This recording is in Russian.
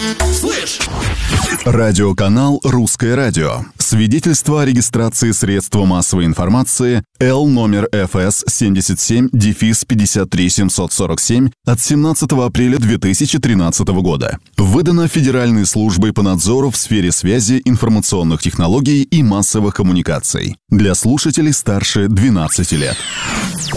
Слышь! Радиоканал «Русское радио». Свидетельство о регистрации средства массовой информации Л номер ФС 77-53747 от 17 апреля 2013 года. Выдано Федеральной службой по надзору в сфере связи, информационных технологий и массовых коммуникаций. Для слушателей старше 12 лет.